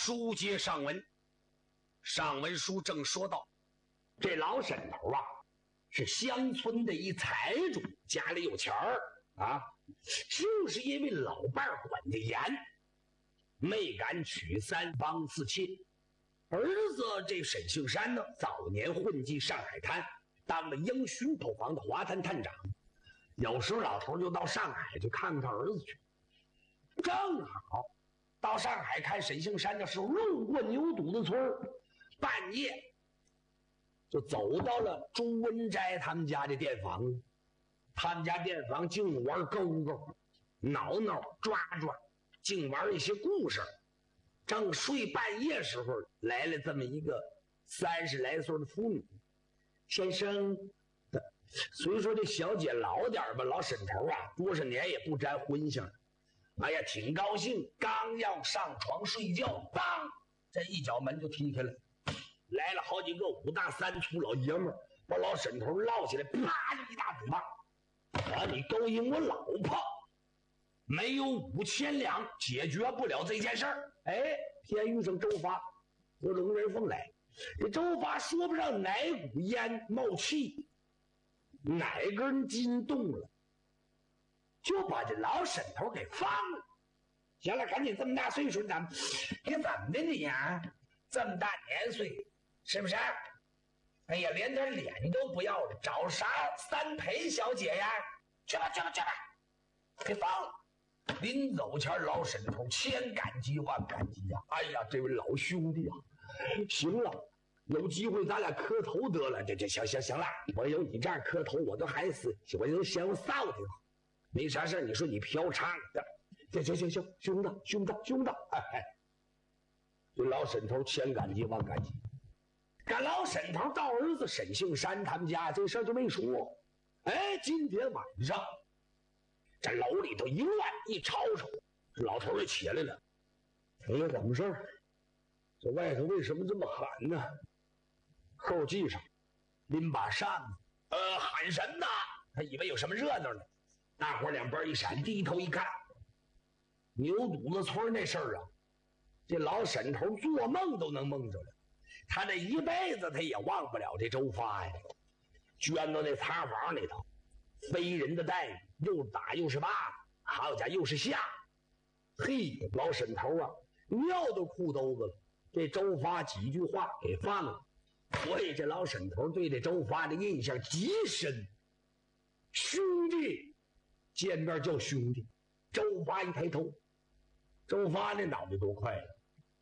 书接上文，上文书正说到，这老沈头啊，是乡村的一财主，家里有钱儿啊，就是因为老伴儿管得严，没敢娶三房四妾。儿子这沈庆山呢，早年混迹上海滩，当了英巡捕房的华滩探长。有时候老头就到上海去看看他儿子去。正好到上海看沈庆山的时候，路过牛肚子村，半夜就走到了朱文斋他们家的店房。他们家店房净玩勾勾、挠挠、抓抓，净玩一些故事。正睡半夜时候，来了这么一个30来岁的妇女。先生，虽说这小姐老点吧，老沈头啊，多少年也不沾荤腥。哎呀，挺高兴，刚要上床睡觉，当这一脚门就踢开了，来了好几个5大3粗老爷们儿，把老沈头捞起来，啪就一大嘴巴。啊，你勾引我老婆，没有5000两解决不了这件事儿。哎，偏遇上周发和龙人凤来，这周发说不上哪股烟冒气，哪根筋动了，就把这老沈头给放了。行了，赶紧，这么大岁数，你怎么的你呀？这么大年岁，是不是？哎呀，连点脸都不要了，找啥三陪小姐呀？去吧，给放了。临走前，老沈头千感激万感激呀！哎呀，这位老兄弟啊，行了，有机会咱俩磕头得了。这行了，我有你这样磕头，我都还是我都嫌我臊挺好，没啥事。你说你嫖娼的，行，兄弟，哎，这老沈头千感激万感激。赶老沈头到儿子沈庆山他们家，这事儿就没说。哎，今天晚上这楼里头一乱一吵吵，这老头就起来了。哎呀，怎么事儿？这外头为什么这么喊呢？后继上拎把扇子，喊什么呢？他以为有什么热闹呢。大伙两边一闪，低头一看，牛肚子村那事儿啊，这老沈头做梦都能梦着了。他这一辈子他也忘不了这周发呀，捐到那擦房里头，非人的待遇，又打又是骂，好家伙又是吓。嘿，老沈头啊，尿到裤兜子了。这周发几句话给放了，所以这老沈头对这周发的印象极深。兄弟，见面叫兄弟。周发一抬头，周发那脑袋多快了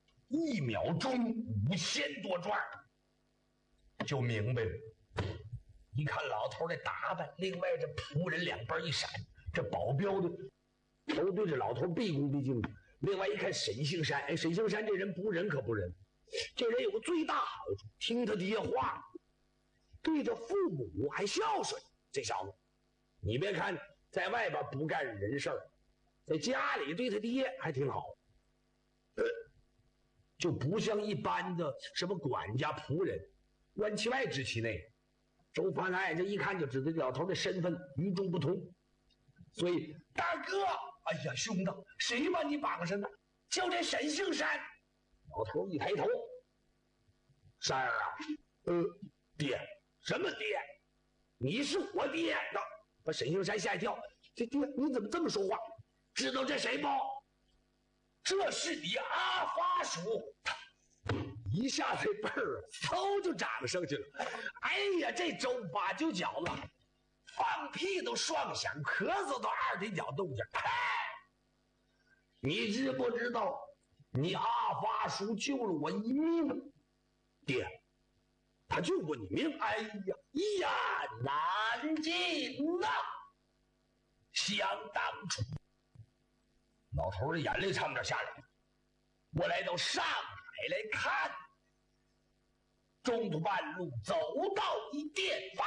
，1秒钟5000多转，就明白了。一看老头的打扮，另外这仆人两边一闪，这保镖的都对这老头毕恭毕敬的。另外一看沈庆山，哎，沈庆山这人不仁可不仁，这人有个最大好处，听他爹话，对着父母还孝顺。这小子，你别看在外边不干人事儿，在家里对他爹还挺好。就不像一般的什么管家仆人，关其外知其内。周发来这一看就知道这老头的身份与众不同，所以大哥，哎呀兄弟，谁把你绑上的？就这沈庆山。老头一抬头，山儿啊，爹，什么爹？你是我爹的，把沈庆山吓一跳。这爹你怎么这么说话？知道这谁不？这是你阿发叔。一下这辈儿嗖就长上去了。哎呀，这周发就觉了，放屁都双响，咳嗽都2踢脚动静。你知不知道你阿发叔救了我一命？爹，他救过你命？哎呀，难尽呐！想当初，老头的眼泪差不点下来。我来到上海来看，中途半路走到一店房，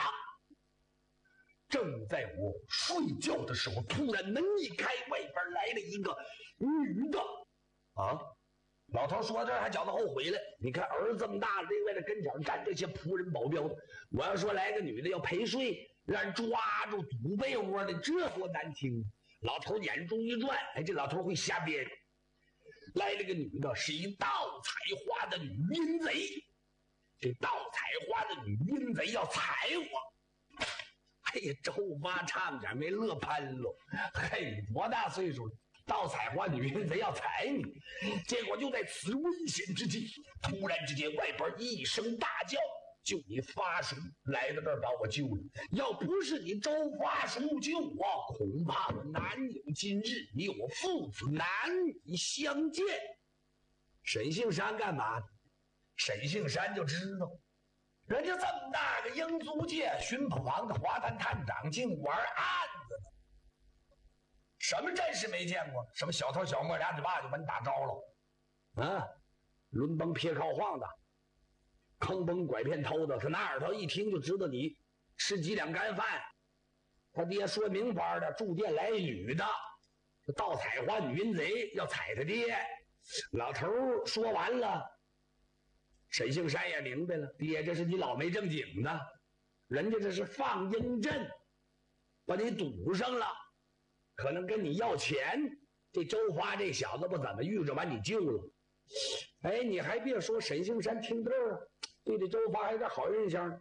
正在我睡觉的时候，突然门一开，外边来了一个女的。啊！老头说到这儿还觉得后悔了。你看儿子这么大了，另外的跟前站这些仆人保镖的，我要说来个女的要陪睡，让人抓住堵被窝的，这多难听！老头眼珠一转，哎，这老头会瞎编。 来了个女的，是一盗采花的女淫贼。这盗采花的女淫贼要踩我，哎呀，周发差点没乐喷了。嘿，多大岁数了？盗采花女淫贼要踩你！结果就在此危险之际，突然之间外边一声大叫：“就你发叔来到这儿把我救了！要不是你周发叔救我，恐怕我难有今日，你我父子难以相见。”沈杏山干嘛呢？沈杏山就知道，人家这么大个英租界巡捕房的华探探长，竟玩案子呢。什么阵势没见过？什么小偷小摸俩嘴巴就把你打着了啊？抡崩撇靠晃的，坑崩拐骗偷的，他拿耳朵一听就知道你吃几两干饭。他爹说明白的，住店来女的，盗采花女淫贼要踩他爹。老头说完了，沈杏山也明白了，爹这是你老没正经的，人家这是放鹰阵，把你堵上了，可能跟你要钱。这周发这小子不怎么遇着，把你救了。哎，你还别说，沈杏山听这儿啊，对这周发还有点好印象。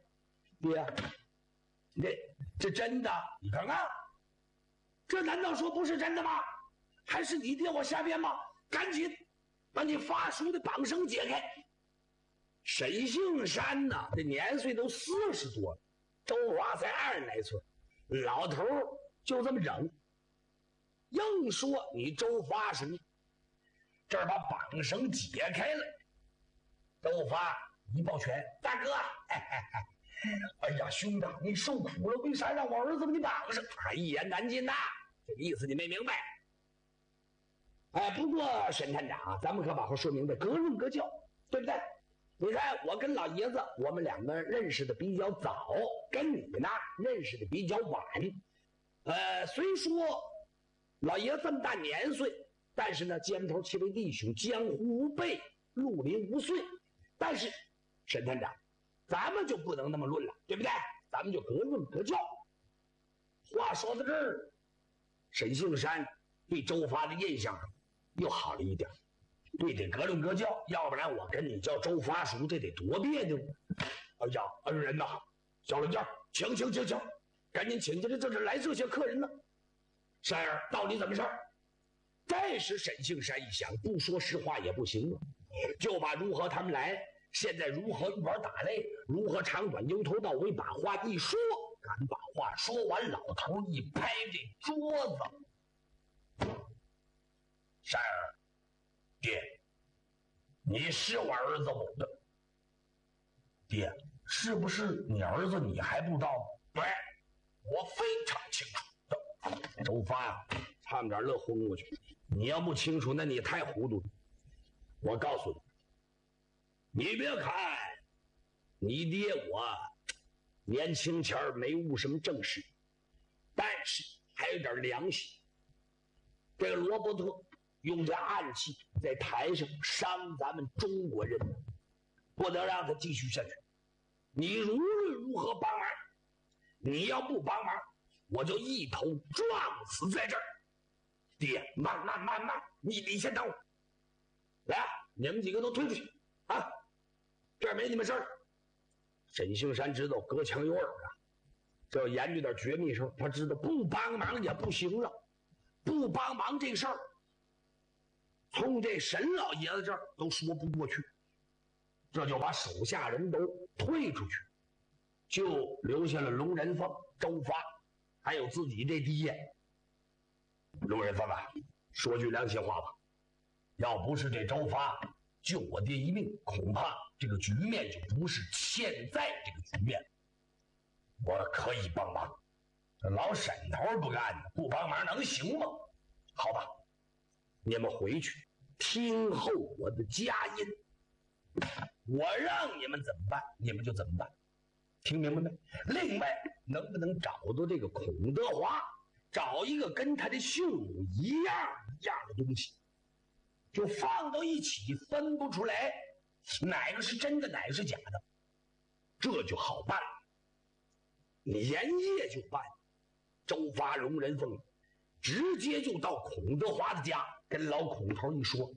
爹，这真的？你看看，这难道说不是真的吗？还是你爹我瞎编吗？赶紧把你发叔的绑绳解开。沈杏山呐，这年岁都40多了，周发才20来岁，老头就这么整，硬说你周发叔。这儿把绑绳解开了，周发一抱拳：“大哥，哎呀，兄弟，你受苦了，为啥让我儿子把你绑上？”一言难尽呐，这个意思你没明白。哎，不过沈探长，咱们可把话说明白，各论各教，对不对？你看我跟老爷子，我们两个认识的比较早，跟你呢认识的比较晚。虽说老爷这么大年岁，但是呢，肩头齐为弟兄，江湖无辈，绿林无岁。但是沈探长，咱们就不能那么论了，对不对？咱们就各论各教。话说到这儿，沈杏山对周发的印象又好了一点。对，得各论各教，要不然我跟你叫周发叔，这得多别扭。哎呀，恩人呐，小伦家，请，赶紧请进来，这是来这些客人呢。山儿，到底怎么事儿？这时沈杏山一想，不说实话也不行了，就把如何他们来，现在如何一玩打擂，如何长短由头到尾把话一说。敢把话说完，老头一拍这桌子：“山儿，爹，你是我儿子不？爹，是不是你儿子？你还不知道吗？对，我非常清楚。”周发呀，差点乐昏过去。你要不清楚，那你太糊涂了。我告诉你，你别看你爹我年轻前没务什么正事，但是还有点良心。这个罗伯特用这暗器在台上伤咱们中国人，不能让他继续下去。你无论如何帮忙，你要不帮忙，我就一头撞死在这儿。爹，慢，你先等我。来啊，你们几个都退出去啊！这儿没你们事儿。沈杏山知道隔墙有耳啊，这要研究点绝密事儿，他知道不帮忙也不行了，不帮忙这事儿，从这沈老爷子这儿都说不过去，这就把手下人都退出去，就留下了龙人凤、周发，还有自己这爹。龙人凤啊，说句良心话吧，要不是这周发救我爹一命，恐怕这个局面就不是现在这个局面。我可以帮忙，这老沈头不干，不帮忙能行吗？好吧，你们回去听候我的佳音，我让你们怎么办，你们就怎么办，听明白没？另外，能不能找到这个孔德华，找一个跟他的匈奴一样的东西，就放到一起，分不出来哪个是真的，哪个是假的，这就好办了。连夜就办，周发、龙人凤直接就到孔德华的家，跟老孔头一说：“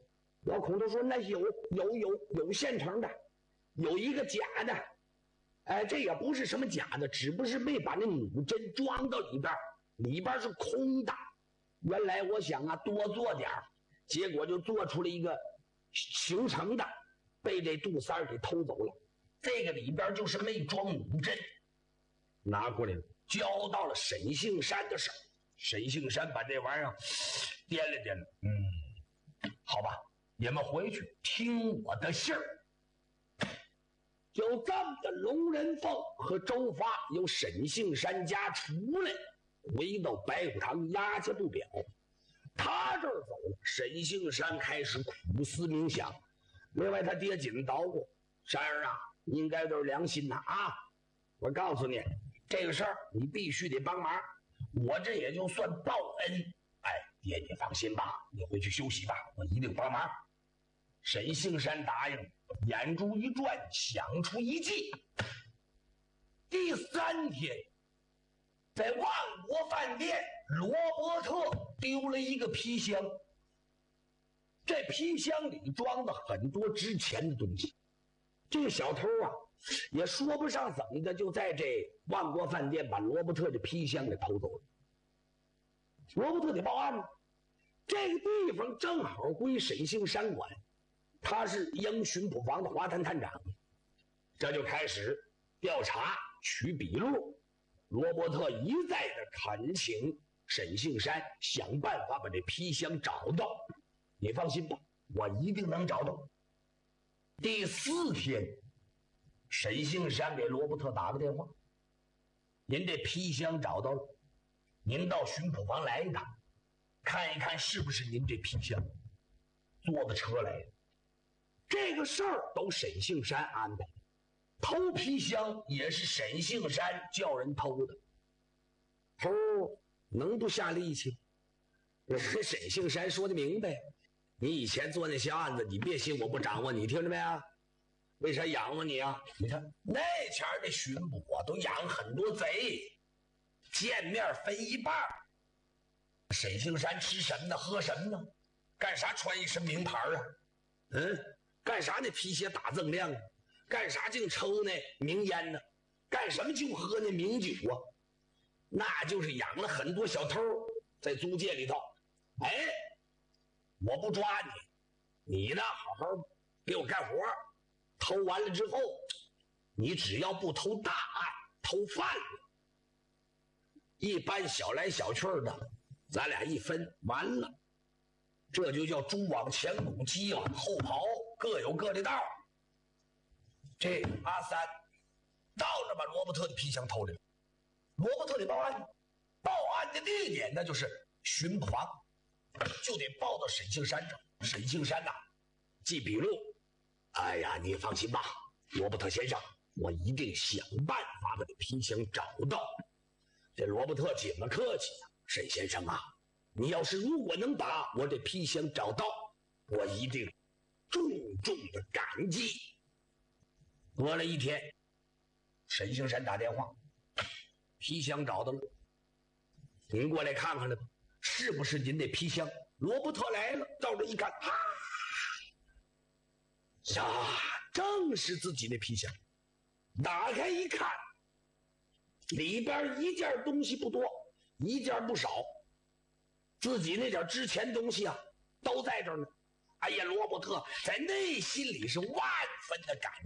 老孔头说：“那有现成的，有一个假的。哎，这也不是什么假的，只不过是没把那母针装到里边，里边是空的。原来我想啊，多做点儿，结果就做出了一个形成的，被这杜三儿给偷走了。这个里边就是没装母针，拿过来了，交到了沈杏山的手。沈杏山把这玩意儿掂了掂了，好吧，你们回去听我的信儿。就这么的，龙人凤和周发由沈杏山家出来，回到白虎堂压下不表。他这儿走了，沈杏山开始苦思冥想。另外，他爹紧捣鼓：“山儿啊，你应该都是良心的啊！我告诉你，这个事儿你必须得帮忙，我这也就算报恩。哎，爹，你放心吧，你回去休息吧，我一定帮忙。”沈杏山答应，眼珠一转，想出一计。第3天，在万国饭店，罗伯特丢了一个皮箱。这皮箱里装了很多值钱的东西。这个小偷啊，也说不上怎么的，就在这万国饭店把罗伯特的皮箱给偷走了。罗伯特得报案了，这个地方正好归沈杏山管，他是英巡捕房的华探探长。这就开始调查取笔录。罗伯特一再的恳请沈杏山想办法把这皮箱找到。你放心吧，我一定能找到。第4天，沈杏山给罗伯特打个电话：“您这皮箱找到了，您到巡捕房来一趟，看一看是不是您这皮箱。”坐的车来了。这个事儿都沈杏山安排，偷皮箱也是沈杏山叫人偷的。偷能不下力气？沈杏山说的明白，你以前做那些案子，你别信我不掌握，你听着没啊？为啥养活你啊？你看那前儿的巡捕啊，都养很多贼，见面分一半。沈杏山吃什么呢？喝什么呢？干啥穿一身名牌啊？干啥那皮鞋打锃亮啊？干啥净抽那名烟呢？干什么就喝那名酒啊？那就是养了很多小偷在租界里头。哎，我不抓你，你呢好好给我干活，偷完了之后，你只要不偷大案，偷贩子，一般小来小去的，咱俩一分完了。这就叫猪往前拱，鸡往后刨，各有各的道。这阿三到了，把罗伯特的皮箱偷来了。罗伯特得报案，报案的地点那就是巡捕房，就得报到沈杏山上。沈杏山呐，记笔录。哎呀，你放心吧，罗伯特先生，我一定想办法把这皮箱找到。这罗伯特怎么客气呀？沈先生啊，你要是如果能把我这皮箱找到，我一定重重的感激。隔了1天，沈杏山打电话，皮箱找到了，您过来看看了吧，是不是您的皮箱？罗伯特来了，照着一看，呀，正是自己的皮箱。打开一看，里边一件东西不多，一件不少，自己那点值钱东西啊，都在这儿呢。哎呀，罗伯特在内心里是万分的感